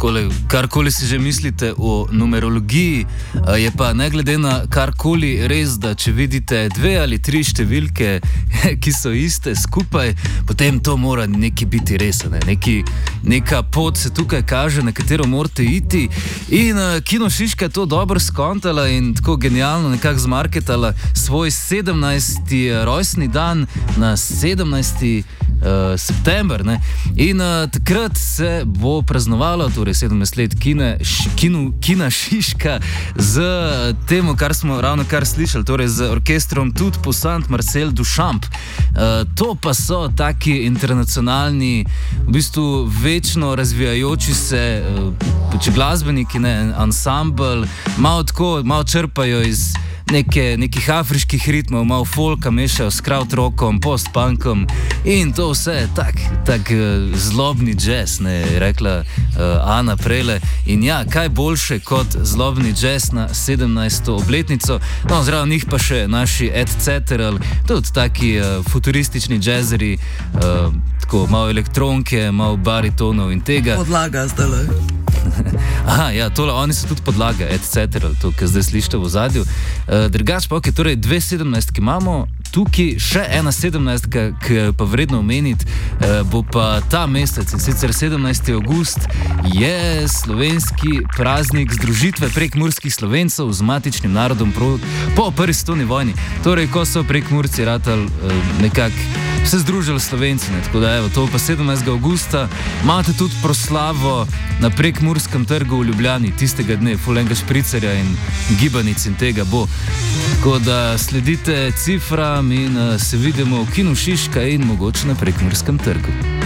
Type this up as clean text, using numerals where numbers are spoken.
karkoli si že mislite o numerologiji, je pa ne glede na karkoli res, da če vidite 2 ali 3 številke, ki so iste skupaj, potem to mora nekaj biti res. Neka pot se tukaj kaže, na katero morate iti. In Kino Šiška je to dobro skontala in tako genialno nekako zmarketala svoj 17. rojstni dan na 17. september. Ne? In takrat se bo praznovalo, torej 17 let Kina Šiška z temu, kar smo ravno kar slišali, torej z orkestrom Tout Poussant Marcel Duchamp. To pa so taki internacionalni, v bistvu večno razvijajoči se glasbeniki, ansambl, malo črpajo iz nekih afriških ritmov, malo folka mešajo s krautrockom, post-punkom in to vse je tak zlobni jazz, je rekla Ana prejle. In ja, kaj boljše kot zlobni jazz na 17. obletnico. No, zraven njih pa še naši Ed Ceteral, tudi taki futuristični jazzeri, tako malo elektronke, malo baritonov in tega. Podlaga zdaj. Aha, ja, tole, oni so tudi podlaga, Ed Ceteral, to, kar zdaj slišite v ozadju. Drugač pa, torej 2 17, imamo tukaj še ena 17, ki je pa vredno omeniti, bo pa ta mesec, in sicer 17. avgust, je slovenski praznik združitve prekmurskih Slovencev z matičnim narodom po prvi svetovni vojni. Torej, ko so Prekmurci ratali nekako se združili Slovenci, tako da evo, to pa 17. avgusta imate tudi proslavo na Prekmurskem trgu v Ljubljani, tistega dne, fulenga špricerja in gibanic in tega bo. Tako da sledite cifram in se vidimo v Kinu Šiška in mogoče na Prekmurskem trgu.